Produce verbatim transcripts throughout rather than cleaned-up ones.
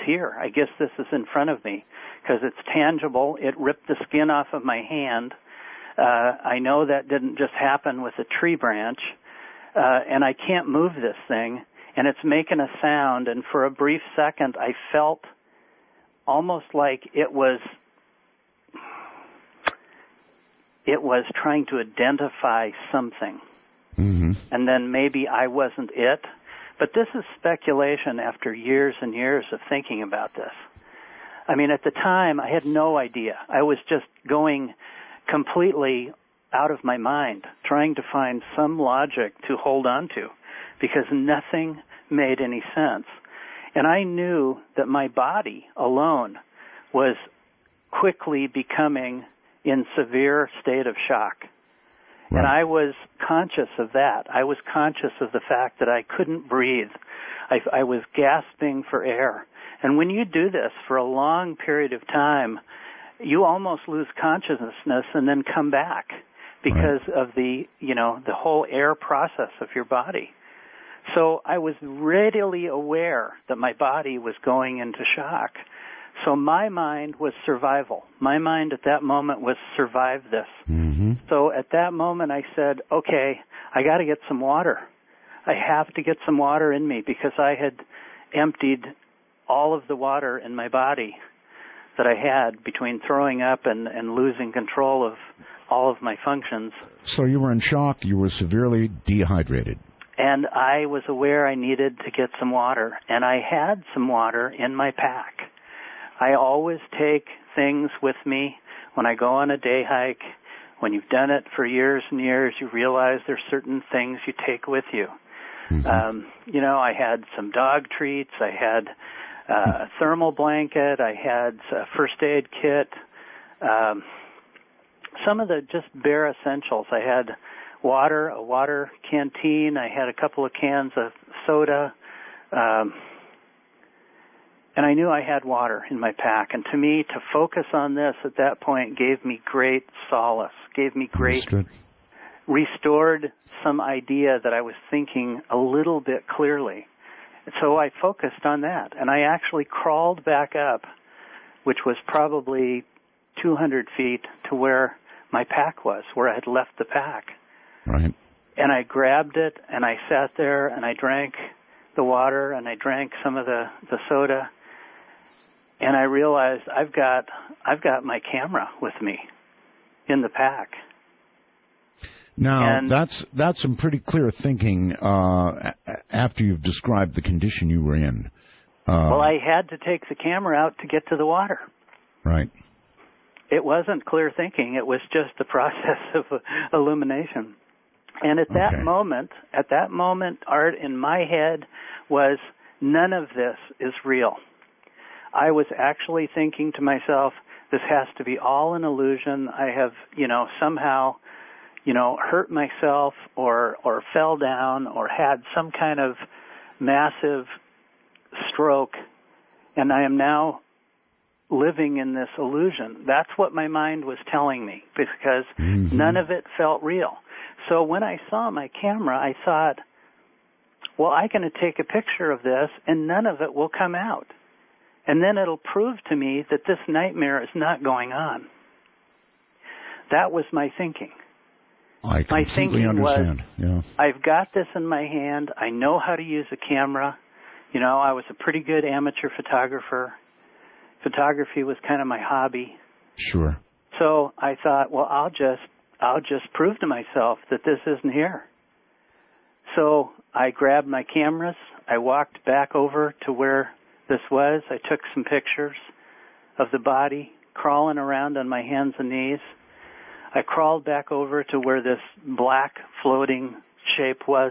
here. I guess this is in front of me because it's tangible. It ripped the skin off of my hand. Uh, I know that didn't just happen with a tree branch, uh, and I can't move this thing, and it's making a sound, and for a brief second I felt almost like it was it was trying to identify something. Mm-hmm. And then maybe I wasn't it. But this is speculation after years and years of thinking about this. I mean, at the time, I had no idea. I was just going completely out of my mind, trying to find some logic to hold on to, because nothing made any sense. And I knew that my body alone was quickly becoming in severe state of shock. Right. And I was conscious of that. I was conscious of the fact that I couldn't breathe. I, I was gasping for air. And when you do this for a long period of time, you almost lose consciousness and then come back because right. of the, you know, the whole air process of your body. So I was readily aware that my body was going into shock. So my mind was survival. My mind at that moment was survive this. Mm-hmm. So at that moment I said, okay, I got to get some water. I have to get some water in me because I had emptied all of the water in my body that I had between throwing up and, and losing control of all of my functions. So you were in shock. You were severely dehydrated. And I was aware I needed to get some water. And I had some water in my pack. I always take things with me when I go on a day hike. When you've done it for years and years, you realize there's certain things you take with you. Mm-hmm. Um, you know, I had some dog treats. I had uh, a thermal blanket. I had a first aid kit. Um, some of the just bare essentials. I had water, a water canteen. I had a couple of cans of soda. Um, And I knew I had water in my pack. And to me, to focus on this at that point gave me great solace, gave me great, Understood. restored some idea that I was thinking a little bit clearly. And so I focused on that. And I actually crawled back up, which was probably two hundred feet to where my pack was, where I had left the pack. Right. And I grabbed it, and I sat there, and I drank the water, and I drank some of the, the soda. And I realized I've got I've got my camera with me in the pack. Now, and, that's that's some pretty clear thinking uh, after you've described the condition you were in. Uh, well, I had to take the camera out to get to the water. Right. It wasn't clear thinking. It was just the process of illumination. And at that okay. moment, at that moment, Art, in my head was, none of this is real. I was actually thinking to myself, this has to be all an illusion. I have, you know, somehow, you know, hurt myself or, or fell down or had some kind of massive stroke, and I am now living in this illusion. That's what my mind was telling me, because mm-hmm. none of it felt real. So when I saw my camera, I thought, well, I'm going to take a picture of this, and none of it will come out. And then it'll prove to me that this nightmare is not going on. That was my thinking. I completely my thinking understand. was, yeah. I've got this in my hand. I know how to use a camera. You know, I was a pretty good amateur photographer. Photography was kind of my hobby. Sure. So I thought, well, I'll just, I'll just prove to myself that this isn't here. So I grabbed my cameras. I walked back over to where this was. I took some pictures of the body crawling around on my hands and knees. I crawled back over to where this black floating shape was.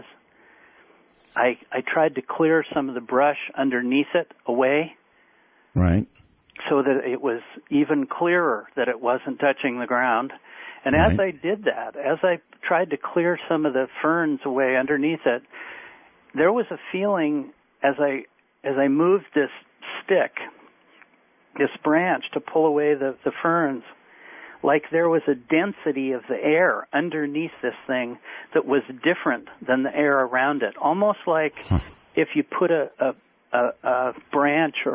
I I tried to clear some of the brush underneath it away. Right. So that it was even clearer that it wasn't touching the ground. And right. as I did that, as I tried to clear some of the ferns away underneath it, there was a feeling as I as I moved this stick, this branch to pull away the, the ferns, like there was a density of the air underneath this thing that was different than the air around it. Almost like huh. if you put a, a, a, a branch or a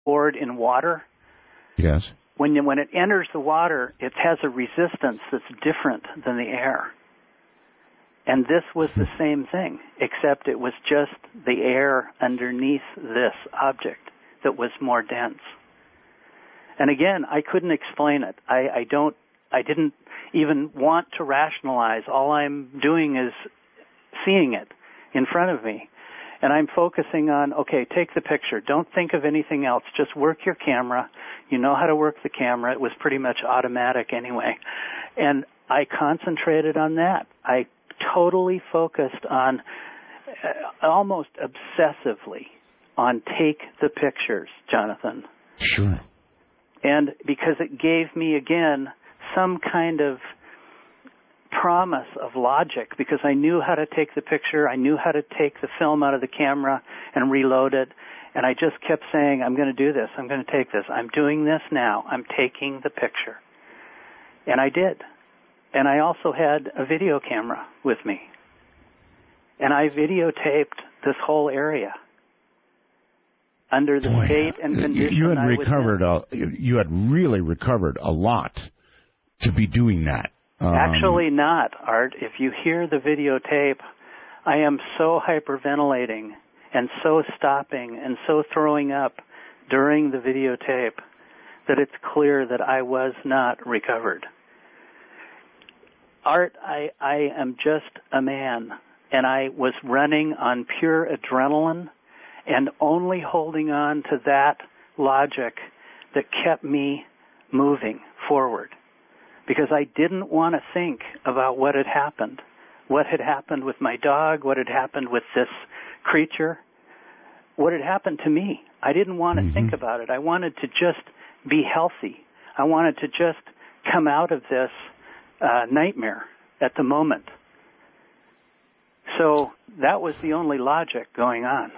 board in water. Yes. When you, when it enters the water, it has a resistance that's different than the air. And this was the same thing, except it was just the air underneath this object that was more dense. And again, I couldn't explain it. I, I don't, I didn't even want to rationalize. All I'm doing is seeing it in front of me. And I'm focusing on, okay, take the picture. Don't think of anything else. Just work your camera. You know how to work the camera. It was pretty much automatic anyway. And I concentrated on that. I totally focused on, uh, almost obsessively, on take the pictures, Jonathan. Sure. And because it gave me, again, some kind of promise of logic, because I knew how to take the picture, I knew how to take the film out of the camera and reload it, and I just kept saying, I'm going to do this, I'm going to take this, I'm doing this now, I'm taking the picture. And I did. And I also had a video camera with me. And I videotaped this whole area under the Boy, state and condition you had I recovered was a, you had really recovered a lot to be doing that. Um, Actually not, Art. If you hear the videotape, I am so hyperventilating and so stopping and so throwing up during the videotape that it's clear that I was not recovered. Art, I, I am just a man, and I was running on pure adrenaline and only holding on to that logic that kept me moving forward. Because I didn't want to think about what had happened, what had happened with my dog, what had happened with this creature, what had happened to me. I didn't want to mm-hmm. think about it. I wanted to just be healthy. I wanted to just come out of this uh, nightmare at the moment. So that was the only logic going on.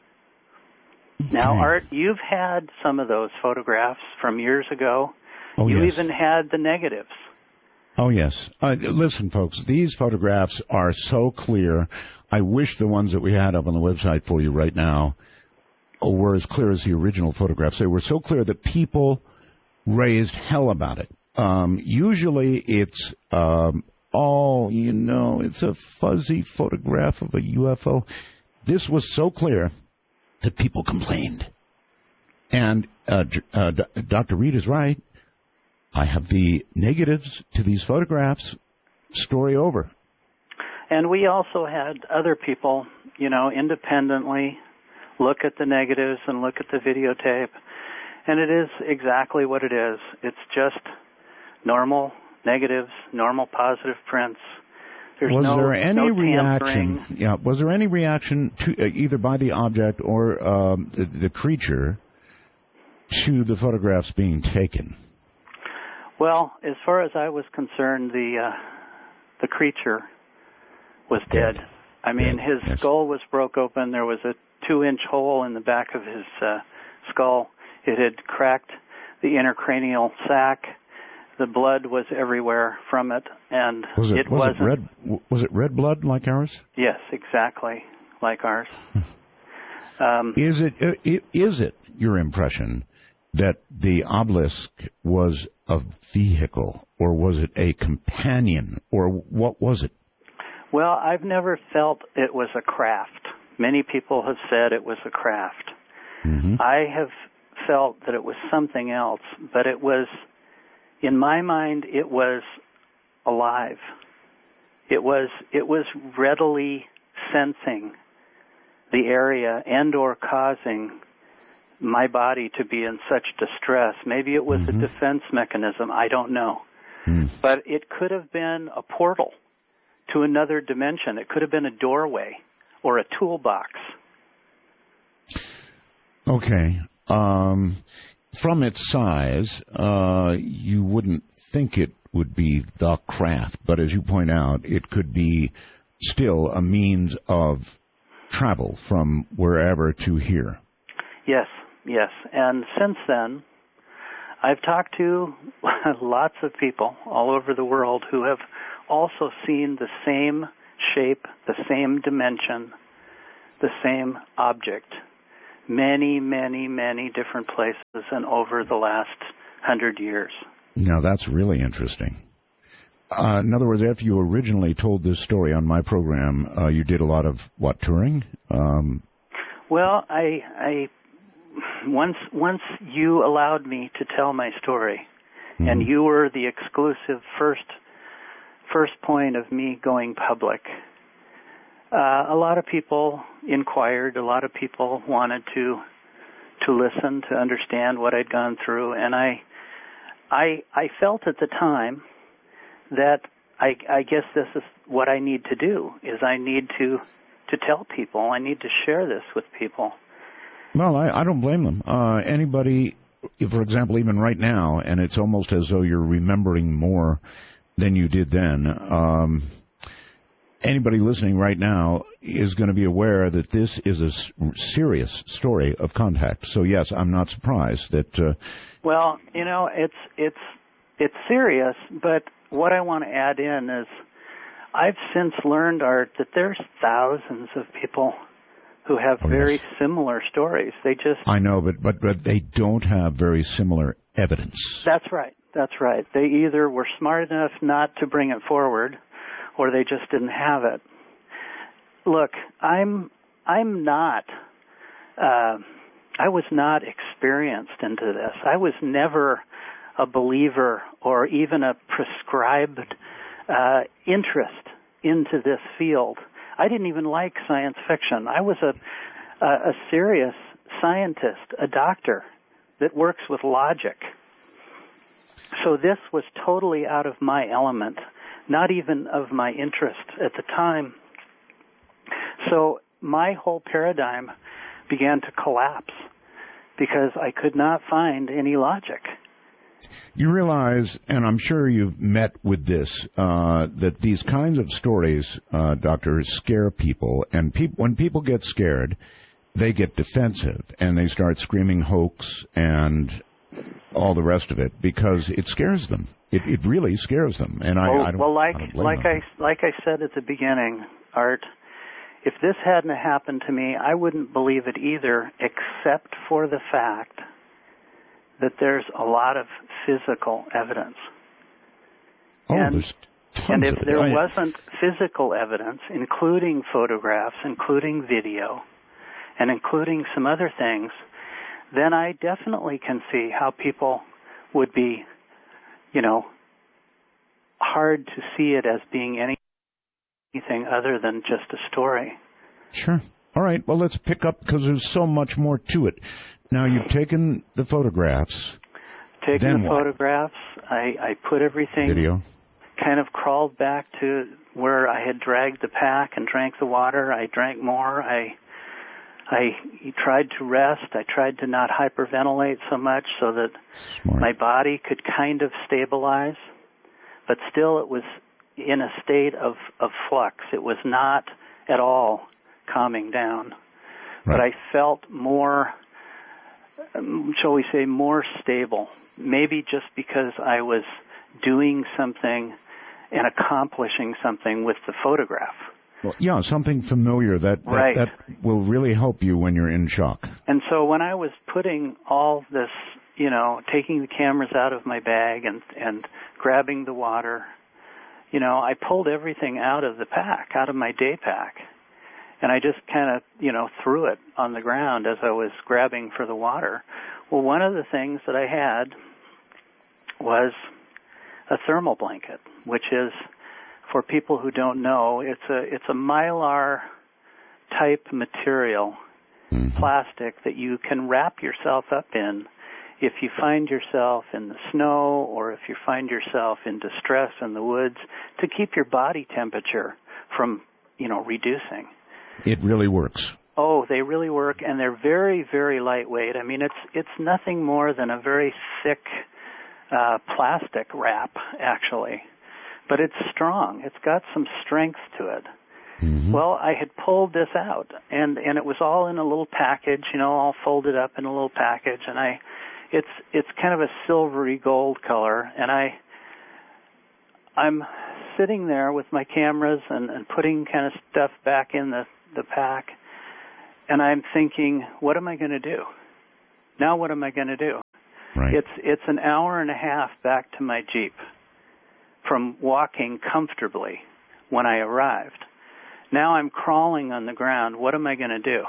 Okay. Now, Art, you've had some of those photographs from years ago. Oh, you yes. even had the negatives. Oh, yes. Uh, listen, folks, these photographs are so clear. I wish the ones that we had up on the website for you right now were as clear as the original photographs. They were so clear that people raised hell about it. Um, usually it's, um, oh, you know, it's a fuzzy photograph of a U F O. This was so clear that people complained. And uh, uh, Doctor Reed is right. I have the negatives to these photographs. Story over. And we also had other people, you know, independently look at the negatives and look at the videotape. And it is exactly what it is. It's just normal negatives, normal positive prints. There's was no, there any no reaction? tampering. Yeah. Was there any reaction to uh, either by the object or um, the, the creature to the photographs being taken? Well, as far as I was concerned, the uh, the creature was dead. dead. I mean, dead. his yes. skull was broke open. There was a two-inch hole in the back of his uh, skull. It had cracked the intracranial sac. The blood was everywhere from it, and was it, it was wasn't. It red, was it red blood like ours? Yes, exactly like ours. um, is it is it your impression that the obelisk was a vehicle, or was it a companion, or what was it? Well, I've never felt it was a craft. Many people have said it was a craft. Mm-hmm. I have felt that it was something else, but it was, in my mind, it was alive. It was, it was readily sensing the area and or causing my body to be in such distress. Maybe it was mm-hmm. a defense mechanism. I don't know. Mm. But it could have been a portal to another dimension. It could have been a doorway or a toolbox. Okay. Um, from its size, uh, you wouldn't think it would be the craft, but as you point out, it could be still a means of travel from wherever to here. Yes. Yes, and since then, I've talked to lots of people all over the world who have also seen the same shape, the same dimension, the same object many, many, many different places and over the last hundred years. Now, that's really interesting. Uh, in other words, after you originally told this story on my program, uh, you did a lot of, what, touring? Um, well, I, I once once you allowed me to tell my story, mm-hmm. and you were the exclusive first first point of me going public, uh, a lot of people inquired, a lot of people wanted to to listen, to understand what I'd gone through, and I I, I felt at the time that I, I guess this is what I need to do, is I need to to tell people, I need to share this with people. Well, I, I don't blame them. Uh, anybody, for example, even right now, and it's almost as though you're remembering more than you did then, um, anybody listening right now is going to be aware that this is a s- serious story of contact. So, yes, I'm not surprised that... Uh, well, you know, it's it's it's serious, but what I want to add in is I've since learned, Art, that there's thousands of people who have oh, very yes. similar stories. They just... I know, but, but but they don't have very similar evidence. That's right. That's right. They either were smart enough not to bring it forward, or they just didn't have it. Look, I'm I'm not... Uh, I was not experienced into this. I was never a believer or even a prescribed uh, interest into this field. I didn't even like science fiction. I was a, a, a serious scientist, a doctor that works with logic. So this was totally out of my element, not even of my interest at the time. So my whole paradigm began to collapse because I could not find any logic. You realize, and I'm sure you've met with this, uh, that these kinds of stories, uh, Doctor, scare people. And pe- when people get scared, they get defensive and they start screaming hoax and all the rest of it because it scares them. It, it really scares them. And I, well, I don't, well, like I don't blame like them. I like I said at the beginning, Art, if this hadn't happened to me, I wouldn't believe it either, except for the fact that there's a lot of physical evidence. Oh, and, there's tons and if of it. there I... wasn't physical evidence, including photographs, including video, and including some other things, then I definitely can see how people would be, you know, hard to see it as being any anything other than just a story. Sure. All right. Well, let's pick up because there's so much more to it. Now, you've taken the photographs. Taken then the what? photographs. I, I put everything... Video. Kind of crawled back to where I had dragged the pack and drank the water. I drank more. I I tried to rest. I tried to not hyperventilate so much so that Smart. my body could kind of stabilize. But still, it was in a state of, of flux. It was not at all calming down. Right. But I felt more, um, shall we say, more stable. Maybe just because I was doing something and accomplishing something with the photograph. Well, yeah, something familiar that, that, right. that will really help you when you're in shock. And so when I was putting all this, you know, taking the cameras out of my bag and, and grabbing the water, you know, I pulled everything out of the pack, out of my day pack, and I just kind of, you know, threw it on the ground as I was grabbing for the water. Well, one of the things that I had was a thermal blanket, which is, for people who don't know, it's a it's a mylar type material, mm-hmm. plastic that you can wrap yourself up in if you find yourself in the snow or if you find yourself in distress in the woods, to keep your body temperature from, you know, reducing. It really works. Oh, they really work, and they're very, very lightweight. I mean, it's it's nothing more than a very thick uh, plastic wrap, actually. But it's strong. It's got some strength to it. Mm-hmm. Well, I had pulled this out, and, and it was all in a little package, you know, all folded up in a little package, and I, it's it's kind of a silvery gold color, and I, I'm sitting there with my cameras and, and putting kind of stuff back in the, the pack, And I'm thinking, what am I going to do? Now what am I going to do? Right. It's it's an hour and a half back to my Jeep from walking comfortably when I arrived. Now I'm crawling on the ground. What am I going to do?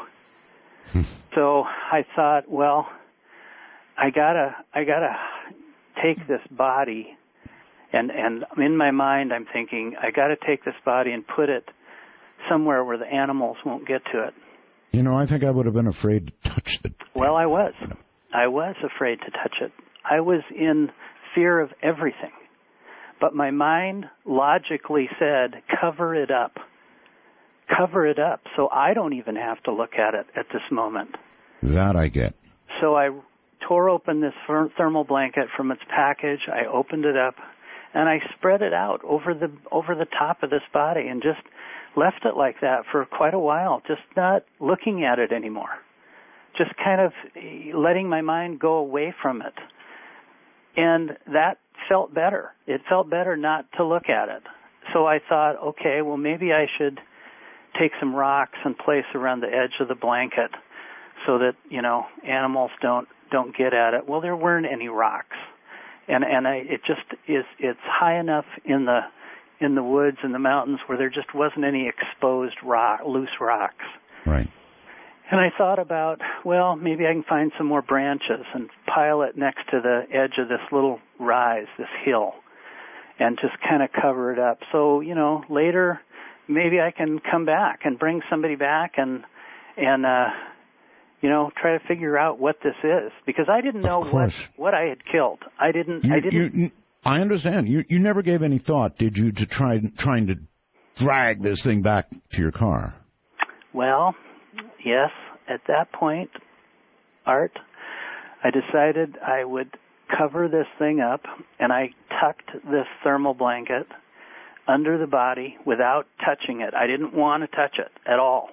So I thought, well, I gotta I gotta take this body, and and in my mind I'm thinking I gotta take this body and put it somewhere where the animals won't get to it. You know, I think I would have been afraid to touch the... Well, I was. I was afraid to touch it. I was in fear of everything. But my mind logically said, cover it up. Cover it up so I don't even have to look at it at this moment. That I get. So I tore open this thermal blanket from its package. I opened it up, and I spread it out over the over the top of this body and just left it like that for quite a while, just not looking at it anymore. Just kind of letting my mind go away from it. And that felt better. It felt better not to look at it. So I thought, okay, well, maybe I should take some rocks and place around the edge of the blanket so that, you know, animals don't don't get at it. Well, there weren't any rocks. And and I, it just is it's high enough in the in the woods and the mountains where there just wasn't any exposed rock, loose rocks. Right. And I thought about, well, maybe I can find some more branches and pile it next to the edge of this little rise, this hill, and just kind of cover it up. So, you know, later maybe I can come back and bring somebody back and, and uh, you know, try to figure out what this is. Because I didn't know what, what I had killed. I didn't... You, I didn't. You, I understand. You you never gave any thought, did you, to try trying to drag this thing back to your car? Well, yes. At that point, Art, I decided I would cover this thing up, and I tucked this thermal blanket under the body without touching it. I didn't want to touch it at all.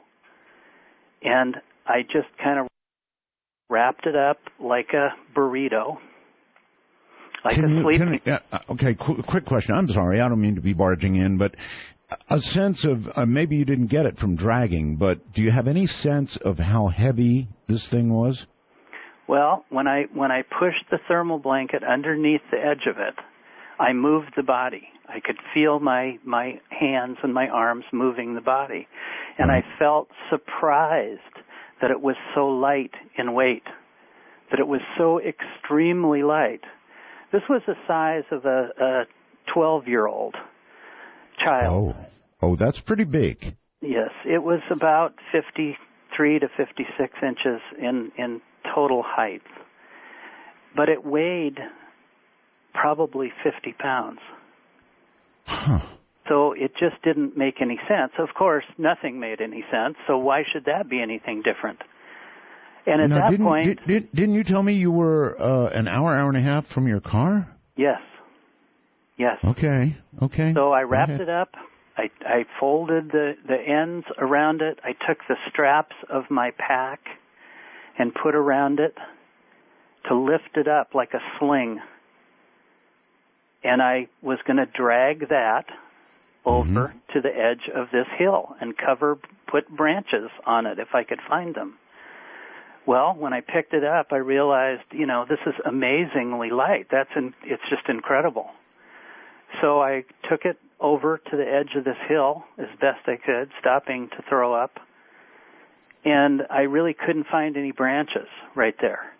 And I just kind of wrapped it up like a burrito. Like can a you, sleeping... can, uh, okay, qu- quick question. I'm sorry, I don't mean to be barging in, but a sense of, uh, maybe you didn't get it from dragging, but do you have any sense of how heavy this thing was? Well, when I when I pushed the thermal blanket underneath the edge of it, I moved the body. I could feel my, my hands and my arms moving the body. And right. I felt surprised that it was so light in weight, that it was so extremely light. This was the size of a, a twelve-year-old child. Oh, oh, that's pretty big. Yes, it was about fifty-three to fifty-six inches in, in total height. But it weighed probably fifty pounds. Huh. So it just didn't make any sense. Of course, nothing made any sense, so why should that be anything different? And at now, that didn't, point... Did, did, didn't you tell me you were uh, an hour, hour and a half from your car? Yes. Yes. Okay, okay. So I wrapped it up. I, I folded the, the ends around it. I took the straps of my pack and put around it to lift it up like a sling. And I was going to drag that over mm-hmm. to the edge of this hill and cover, put branches on it if I could find them. Well, when I picked it up, I realized, you know, this is amazingly light. That's in, it's just incredible. So I took it over to the edge of this hill as best I could, stopping to throw up. And I really couldn't find any branches right there.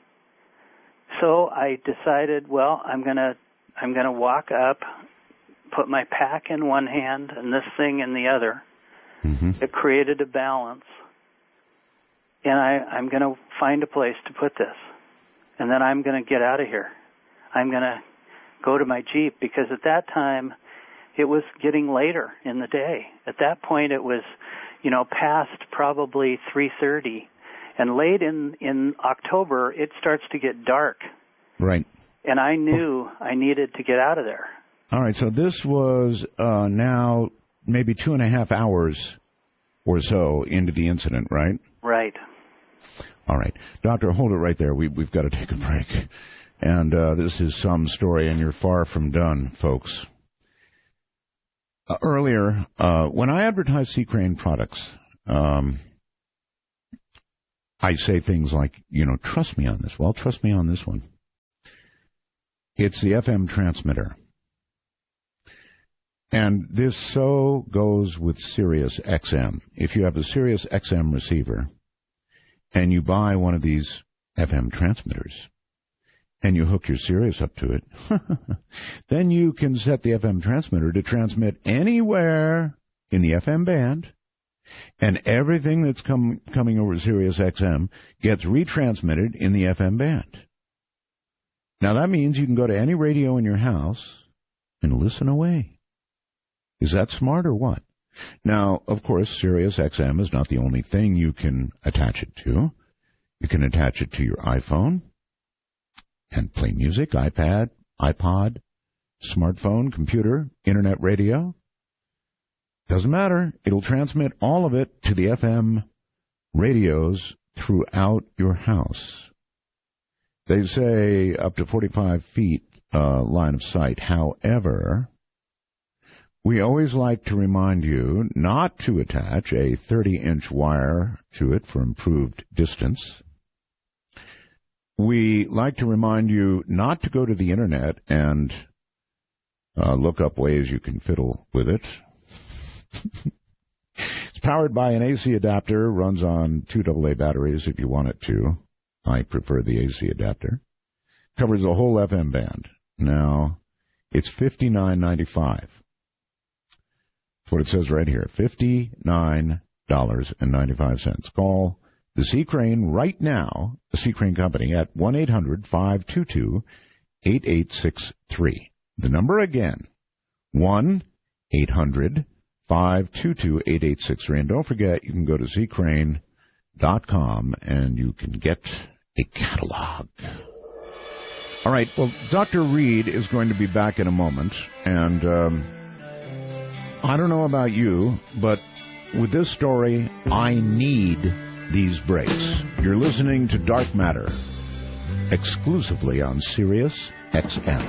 So I decided, well, I'm going to I'm going to walk up, put my pack in one hand and this thing in the other. Mm-hmm. It created a balance. And I, I'm going to find a place to put this. And then I'm going to get out of here. I'm going to go to my Jeep because at that time it was getting later in the day. At that point it was, you know, past probably three thirty. And late in, in October it starts to get dark. Right. And I knew I needed to get out of there. All right, so this was uh, now maybe two and a half hours or so into the incident, right? Right. All right. Doctor, hold it right there. We, we've got to take a break. And uh, this is some story, and you're far from done, folks. Uh, earlier, uh, when I advertised Sea Crane products, um, I say things like, you know, trust me on this. Well, trust me on this one. It's the F M transmitter. And this so goes with Sirius X M. If you have a Sirius X M receiver and you buy one of these F M transmitters and you hook your Sirius up to it, then you can set the F M transmitter to transmit anywhere in the F M band, and everything that's come, coming over Sirius X M gets retransmitted in the F M band. Now, that means you can go to any radio in your house and listen away. Is that smart or what? Now, of course, Sirius X M is not the only thing you can attach it to. You can attach it to your iPhone and play music, iPad, iPod, smartphone, computer, internet radio. Doesn't matter. It'll transmit all of it to the F M radios throughout your house. They say up to forty-five feet uh, line of sight. However, we always like to remind you not to attach a thirty-inch wire to it for improved distance. We like to remind you not to go to the Internet and uh, look up ways you can fiddle with it. It's powered by an A C adapter, runs on two double A batteries if you want it to. I prefer the A C adapter. Covers the whole F M band. Now, it's fifty-nine ninety-five. That's what it says right here, fifty-nine ninety-five. Call the Sea Crane right now, the Sea Crane Company, at one eight hundred five two two eight eight six three. The number again, one eight hundred five two two eight eight six three. And don't forget, you can go to sea crane dot com and you can get a catalog. All right, well, Doctor Reed is going to be back in a moment, and um, I don't know about you, but with this story, I need these breaks. You're listening to Dark Matter, exclusively on Sirius X M.